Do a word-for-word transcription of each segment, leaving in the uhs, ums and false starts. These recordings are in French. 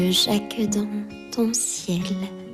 Jacques dans ton ciel.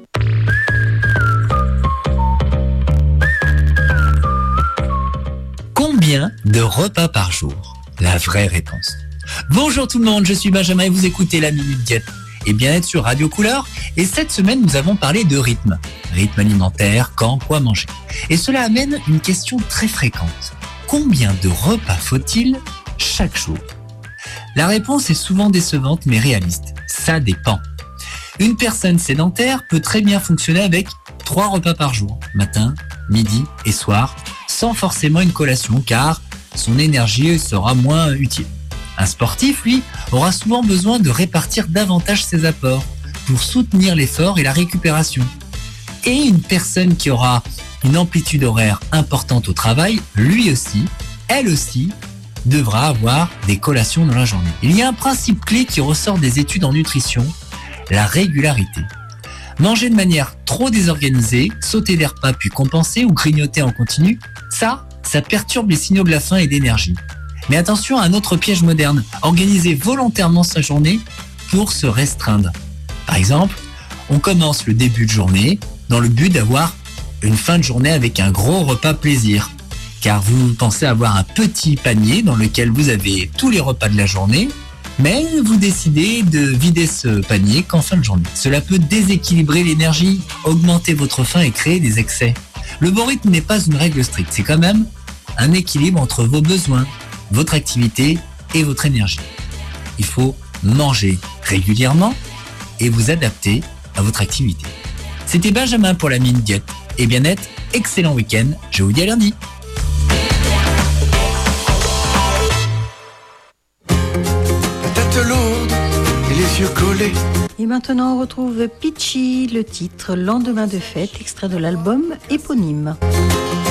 Combien de repas par jour? La vraie réponse. Bonjour tout le monde, je suis Benjamin et vous écoutez la Minute Diète et bien-être sur Radio Couleur. Et cette semaine, nous avons parlé de rythme. Rythme alimentaire, quand, quoi manger. Et cela amène une question très fréquente. Combien de repas faut-il chaque jour? La réponse est souvent décevante mais réaliste. Ça dépend. Une personne sédentaire peut très bien fonctionner avec trois repas par jour, matin, midi et soir, sans forcément une collation car son énergie sera moins utile. Un sportif, lui, aura souvent besoin de répartir davantage ses apports pour soutenir l'effort et la récupération. Et une personne qui aura une amplitude horaire importante au travail, lui aussi, elle aussi, devra avoir des collations dans la journée. Il y a un principe clé qui ressort des études en nutrition, la régularité. Manger de manière trop désorganisée, sauter des repas puis compenser ou grignoter en continu, ça, ça perturbe les signaux de la faim et d'énergie. Mais attention à un autre piège moderne, organiser volontairement sa journée pour se restreindre. Par exemple, on commence le début de journée dans le but d'avoir une fin de journée avec un gros repas plaisir. Car vous pensez avoir un petit panier dans lequel vous avez tous les repas de la journée, mais vous décidez de vider ce panier qu'en fin de journée. Cela peut déséquilibrer l'énergie, augmenter votre faim et créer des excès. Le bon rythme n'est pas une règle stricte, c'est quand même un équilibre entre vos besoins, votre activité et votre énergie. Il faut manger régulièrement et vous adapter à votre activité. C'était Benjamin pour la Minute Diète et bien-être, excellent week-end, je vous dis à lundi. Lourde et les yeux collés. Et maintenant on retrouve Pitchy, le titre Lendemain de fête, extrait de l'album éponyme.